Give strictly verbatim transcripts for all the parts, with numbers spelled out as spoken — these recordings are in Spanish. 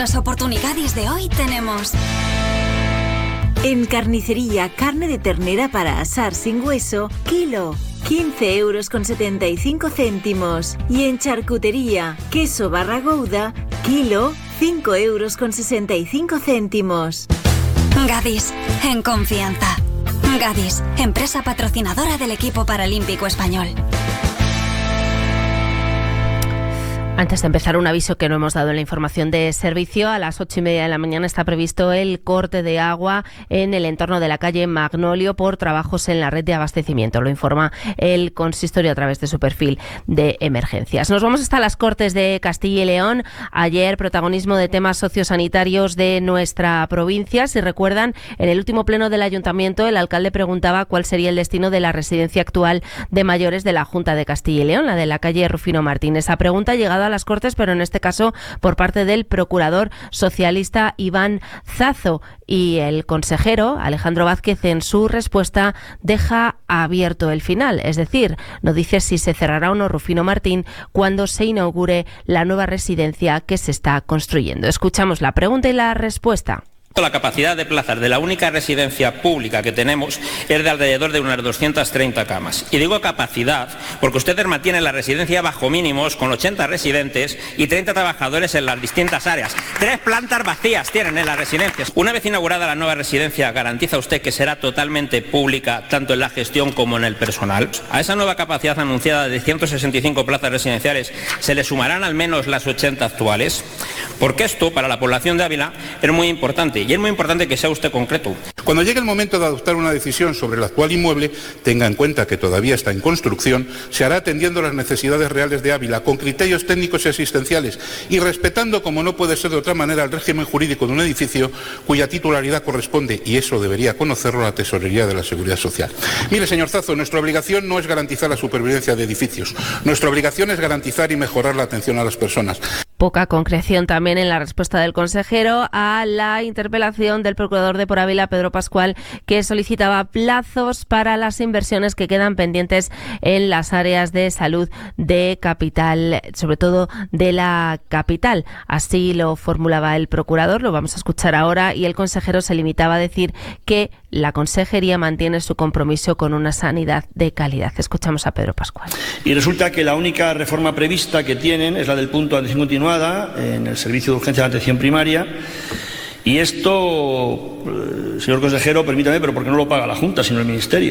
las oportunidades de hoy tenemos... En carnicería, carne de ternera para asar sin hueso, kilo, quince euros con setenta y cinco céntimos. Y en charcutería, queso barra gouda, kilo, cinco euros con sesenta y cinco céntimos. Gadis, en confianza. Gadis, empresa patrocinadora del equipo paralímpico español. Antes de empezar, un aviso que no hemos dado en la información de servicio. A las ocho y media de la mañana está previsto el corte de agua en el entorno de la calle Magnolio por trabajos en la red de abastecimiento. Lo informa el consistorio a través de su perfil de emergencias. Nos vamos hasta las Cortes de Castilla y León. Ayer, protagonismo de temas sociosanitarios de nuestra provincia. Si recuerdan, en el último pleno del ayuntamiento, el alcalde preguntaba cuál sería el destino de la residencia actual de mayores de la Junta de Castilla y León, la de la calle Rufino Martín. Esa pregunta ha llegado a las Cortes, pero en este caso por parte del procurador socialista Iván Zazo, y el consejero Alejandro Vázquez en su respuesta deja abierto el final, es decir, no dice si se cerrará o no Rufino Martín cuando se inaugure la nueva residencia que se está construyendo. Escuchamos la pregunta y la respuesta. La capacidad de plazas de la única residencia pública que tenemos es de alrededor de unas doscientas treinta camas. Y digo capacidad porque ustedes mantienen la residencia bajo mínimos con ochenta residentes y treinta trabajadores en las distintas áreas. Tres plantas vacías tienen en las residencias. Una vez inaugurada la nueva residencia, ¿garantiza usted que será totalmente pública tanto en la gestión como en el personal? A esa nueva capacidad anunciada de ciento sesenta y cinco plazas residenciales, ¿se le sumarán al menos las ochenta actuales? Porque esto, para la población de Ávila, es muy importante. Y es muy importante que sea usted concreto. Cuando llegue el momento de adoptar una decisión sobre el actual inmueble, tenga en cuenta que todavía está en construcción, se hará atendiendo las necesidades reales de Ávila, con criterios técnicos y asistenciales y respetando, como no puede ser de otra manera, el régimen jurídico de un edificio cuya titularidad corresponde, y eso debería conocerlo, a la Tesorería de la Seguridad Social. Mire, señor Zazo, nuestra obligación no es garantizar la supervivencia de edificios. Nuestra obligación es garantizar y mejorar la atención a las personas. Poca concreción también en la respuesta del consejero a la interpelación del procurador de por Ávila, Pedro Pascual, que solicitaba plazos para las inversiones que quedan pendientes en las áreas de salud de capital, sobre todo de la capital. Así lo formulaba el procurador, lo vamos a escuchar ahora, y el consejero se limitaba a decir que la consejería mantiene su compromiso con una sanidad de calidad. Escuchamos a Pedro Pascual. Y resulta que la única reforma prevista que tienen es la del punto de atención continuada en el servicio de urgencia de atención primaria. Y esto, señor consejero, permítame, pero porque no lo paga la Junta, sino el Ministerio.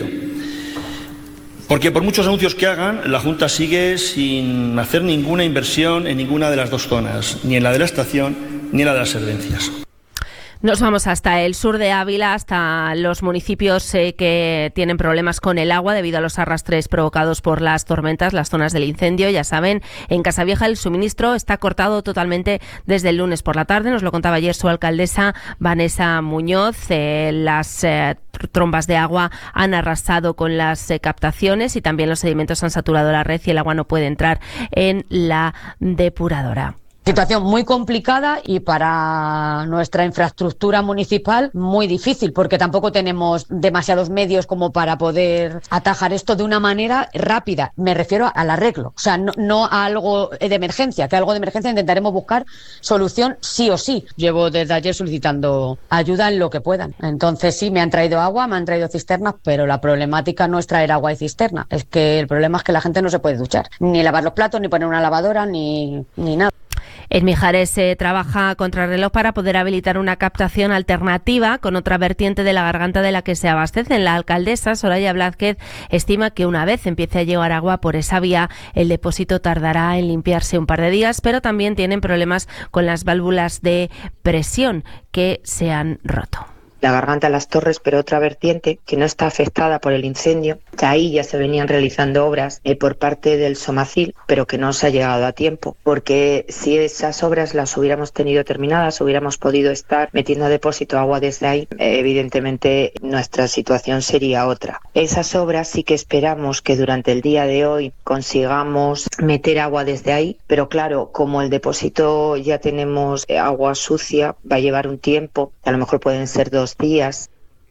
Porque por muchos anuncios que hagan, la Junta sigue sin hacer ninguna inversión en ninguna de las dos zonas, ni en la de la estación ni en la de las servencias. Nos vamos hasta el sur de Ávila, hasta los municipios eh, que tienen problemas con el agua debido a los arrastres provocados por las tormentas, las zonas del incendio. Ya saben, en Casavieja el suministro está cortado totalmente desde el lunes por la tarde. Nos lo contaba ayer su alcaldesa, Vanessa Muñoz. Eh, las eh, trombas de agua han arrasado con las eh, captaciones y también los sedimentos han saturado la red y el agua no puede entrar en la depuradora. Situación muy complicada y para nuestra infraestructura municipal muy difícil, porque tampoco tenemos demasiados medios como para poder atajar esto de una manera rápida. Me refiero al arreglo, o sea, no, no a algo de emergencia, que algo de emergencia intentaremos buscar solución sí o sí. Llevo desde ayer solicitando ayuda en lo que puedan. Entonces sí, me han traído agua, me han traído cisternas, pero la problemática no es traer agua de cisterna. Es que el problema es que la gente no se puede duchar, ni lavar los platos, ni poner una lavadora, ni, ni nada. En Mijares se trabaja contrarreloj para poder habilitar una captación alternativa con otra vertiente de la garganta de la que se abastecen. La alcaldesa, Soraya Blázquez, estima que una vez empiece a llegar agua por esa vía, el depósito tardará en limpiarse un par de días, pero también tienen problemas con las válvulas de presión que se han roto. La garganta de las Torres, pero otra vertiente que no está afectada por el incendio. Ahí ya se venían realizando obras eh, por parte del Somacil, pero que no se ha llegado a tiempo, porque si esas obras las hubiéramos tenido terminadas, hubiéramos podido estar metiendo a depósito agua desde ahí, eh, evidentemente nuestra situación sería otra. Esas obras sí que esperamos que durante el día de hoy consigamos meter agua desde ahí, pero claro, como el depósito ya tenemos eh, agua sucia, va a llevar un tiempo, a lo mejor pueden ser dos días.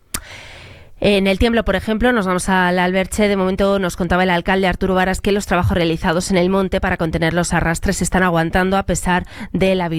En el Tiemblo, por ejemplo, nos vamos al Alberche. De momento nos contaba el alcalde Arturo Varas que los trabajos realizados en el monte para contener los arrastres se están aguantando a pesar de la